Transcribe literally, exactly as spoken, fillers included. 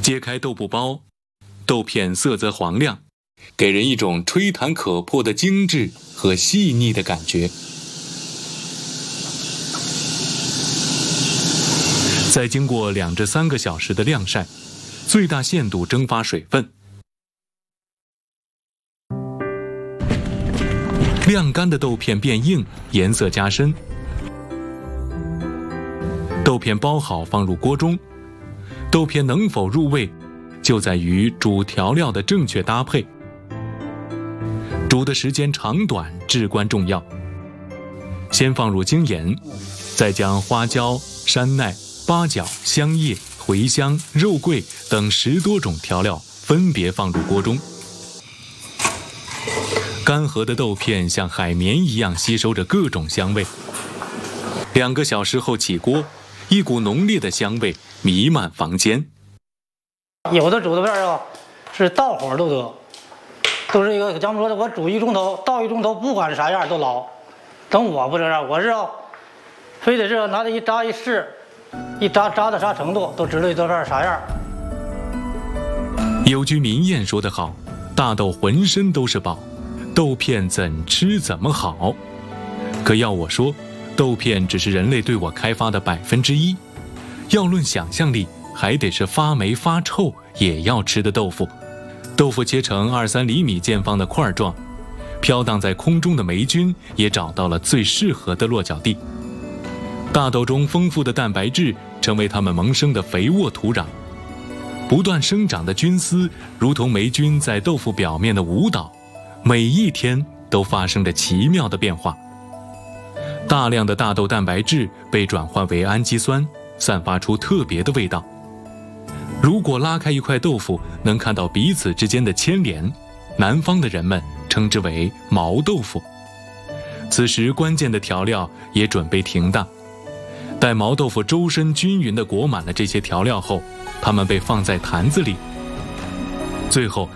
揭开豆腐包，豆片色泽黄亮，给人一种吹弹可破的精致和细腻的感觉。再经过两至三个小时的晾晒，最大限度蒸发水分。晾干的豆片变硬，颜色加深。豆片包好放入锅中，豆片能否入味，就在于煮调料的正确搭配。煮的时间长短至关重要。先放入精盐，再将花椒、山奈、八角、香叶、茴香、肉桂等十多种调料分别放入锅中。干涸的豆片像海绵一样吸收着各种香味。两个小时后起锅，一股浓烈的香味弥漫房间。 有的煮的片啊，是倒火都得，都是一个咱们说的，我煮一钟头，倒一钟头，不管啥样都老。等我不这样，我是啊，非得是拿着一扎一试，一扎扎到啥程度，都知道豆片啥样。 有句民谚说得好，大豆浑身都是宝，豆片怎吃怎么好。可要我说，豆片只是人类对我开发的百分之一。要论想象力，还得是发霉发臭也要吃的豆腐。豆腐切成二三厘米见方的块状，飘荡在空中的霉菌也找到了最适合的落脚地。大豆中丰富的蛋白质成为它们萌生的肥沃土壤。不断生长的菌丝如同霉菌在豆腐表面的舞蹈，每一天都发生着奇妙的变化。大量的大豆蛋白质被转换为氨基酸，散发出特别的味道。如果拉开一块豆腐，能看到彼此之间的牵连，南方的人们称之为毛豆腐。此时关键的调料也准备停当。待毛豆腐周身均匀地裹满了这些调料后，它们被放在坛子里，最后